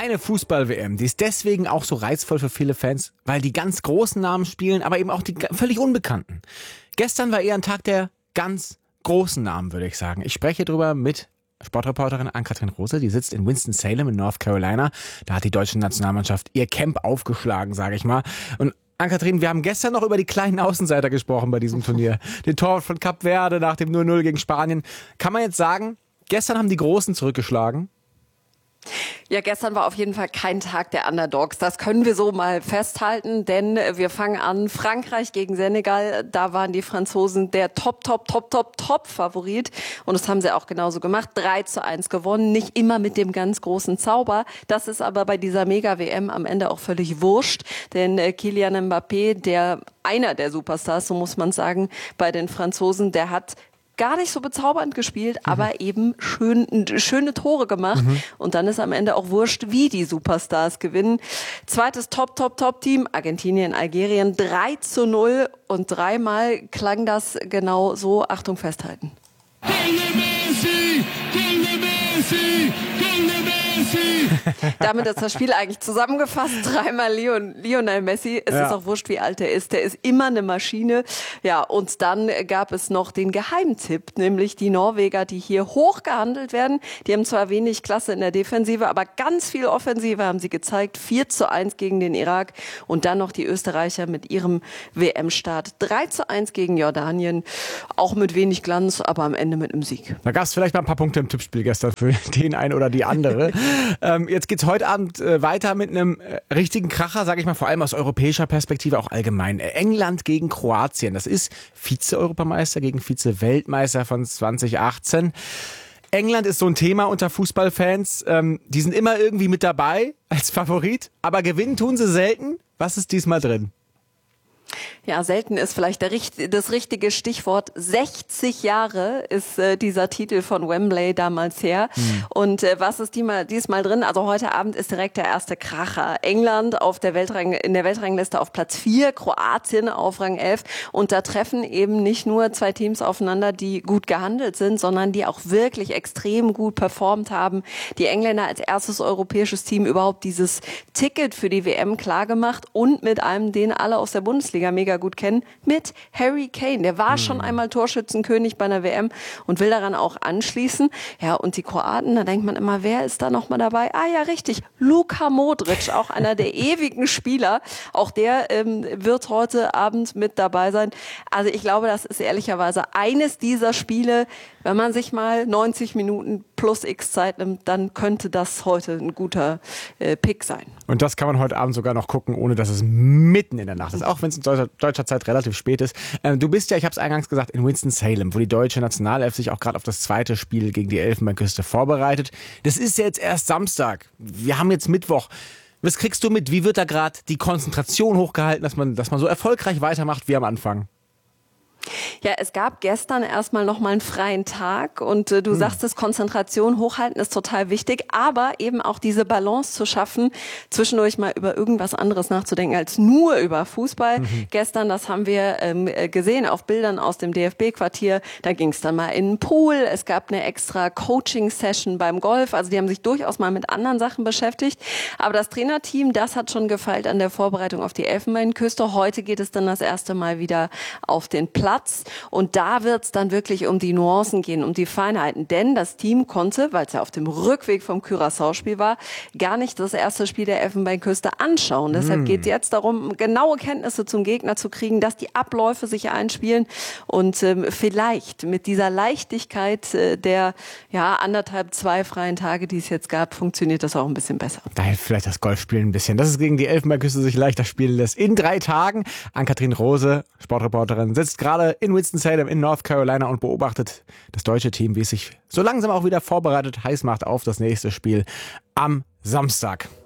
Eine Fußball-WM, die ist deswegen auch so reizvoll für viele Fans, weil die ganz großen Namen spielen, aber eben auch die völlig Unbekannten. Gestern war eher ein Tag der ganz großen Namen, würde ich sagen. Ich spreche drüber mit Sportreporterin Ann-Kathrin Rose, die sitzt in Winston-Salem in North Carolina. Da hat die deutsche Nationalmannschaft ihr Camp aufgeschlagen, sage ich mal. Und Ann-Kathrin, wir haben gestern noch über die kleinen Außenseiter gesprochen bei diesem Turnier. Den Torwart von Kap Verde nach dem 0-0 gegen Spanien. Kann man jetzt sagen, gestern haben die Großen zurückgeschlagen? Ja, gestern war auf jeden Fall kein Tag der Underdogs. Das können wir so mal festhalten, denn wir fangen an. Frankreich gegen Senegal, da waren die Franzosen der Top-Favorit. Und das haben sie auch genauso gemacht. 3-1 gewonnen, nicht immer mit dem ganz großen Zauber. Das ist aber bei dieser Mega-WM am Ende auch völlig wurscht, denn Kylian Mbappé, einer der Superstars, so muss man sagen, bei den Franzosen, der hat gar nicht so bezaubernd gespielt, aber eben schöne Tore gemacht. Und dann ist am Ende auch wurscht, wie die Superstars gewinnen. Zweites Top-Team, Argentinien, Algerien, 3-0. Und dreimal klang das genau so. Achtung, festhalten. Damit ist das Spiel eigentlich zusammengefasst. Dreimal Lionel Messi. Es ist auch wurscht, wie alt er ist. Der ist immer eine Maschine. Ja, und dann gab es noch den Geheimtipp, nämlich die Norweger, die hier hoch gehandelt werden. Die haben zwar wenig Klasse in der Defensive, aber ganz viel Offensive haben sie gezeigt. 4-1 gegen den Irak. Und dann noch die Österreicher mit ihrem WM-Start. 3-1 gegen Jordanien. Auch mit wenig Glanz, aber am Ende mit einem Sieg. Da gab es vielleicht mal ein paar Punkte im Tippspiel gestern für den einen oder die andere. Jetzt geht's heute Abend weiter mit einem richtigen Kracher, sage ich mal, vor allem aus europäischer Perspektive, auch allgemein. England gegen Kroatien. Das ist Vize-Europameister gegen Vize-Weltmeister von 2018. England ist so ein Thema unter Fußballfans. Die sind immer irgendwie mit dabei als Favorit, aber gewinnen tun sie selten. Was ist diesmal drin? Ja, selten ist vielleicht das richtige Stichwort. 60 Jahre ist dieser Titel von Wembley damals her. Und was ist diesmal drin? Also heute Abend ist direkt der erste Kracher. England in der Weltrangliste auf Platz 4, Kroatien auf Rang 11. Und da treffen eben nicht nur zwei Teams aufeinander, die gut gehandelt sind, sondern die auch wirklich extrem gut performt haben. Die Engländer als erstes europäisches Team überhaupt dieses Ticket für die WM klargemacht und mit einem, den alle aus der Bundesliga mega gut kennen, mit Harry Kane. Der war schon einmal Torschützenkönig bei einer WM und will daran auch anschließen. Ja, und die Kroaten, da denkt man immer, wer ist da noch mal dabei? Ah ja, richtig, Luka Modric, auch einer der ewigen Spieler. Auch der wird heute Abend mit dabei sein. Also ich glaube, das ist ehrlicherweise eines dieser Spiele, wenn man sich mal 90 Minuten plus X Zeit nimmt, dann könnte das heute ein guter Pick sein. Und das kann man heute Abend sogar noch gucken, ohne dass es mitten in der Nacht ist, auch wenn es in deutscher Zeit relativ spät ist. Du bist ja, ich habe es eingangs gesagt, in Winston-Salem, wo die deutsche Nationalelf sich auch gerade auf das zweite Spiel gegen die Elfenbeinküste vorbereitet. Das ist ja jetzt erst Samstag. Wir haben jetzt Mittwoch. Was kriegst du mit? Wie wird da gerade die Konzentration hochgehalten, dass man so erfolgreich weitermacht wie am Anfang? Ja, es gab gestern erstmal nochmal einen freien Tag und du sagst es, Konzentration hochhalten ist total wichtig, aber eben auch diese Balance zu schaffen, zwischendurch mal über irgendwas anderes nachzudenken als nur über Fußball. Gestern, das haben wir gesehen auf Bildern aus dem DFB-Quartier, da ging es dann mal in den Pool, es gab eine extra Coaching-Session beim Golf, also die haben sich durchaus mal mit anderen Sachen beschäftigt, aber das Trainerteam, das hat schon gefeilt an der Vorbereitung auf die Elfenbeinküste. Heute geht es dann das erste Mal wieder auf den Platz. Und da wird es dann wirklich um die Nuancen gehen, um die Feinheiten. Denn das Team konnte, weil es ja auf dem Rückweg vom Curaçao-Spiel war, gar nicht das erste Spiel der Elfenbeinküste anschauen. Deshalb geht es jetzt darum, genaue Kenntnisse zum Gegner zu kriegen, dass die Abläufe sich einspielen und vielleicht mit dieser Leichtigkeit der 2 freien Tage, die es jetzt gab, funktioniert das auch ein bisschen besser. Da hilft vielleicht das Golfspielen ein bisschen. Dass es gegen die Elfenbeinküste sich leichter spielen lässt. In 3 Tagen. Ann-Kathrin Rose, Sportreporterin, sitzt gerade in Winston-Salem in North Carolina und beobachtet das deutsche Team, wie es sich so langsam auch wieder vorbereitet, heiß macht auf das nächste Spiel am Samstag.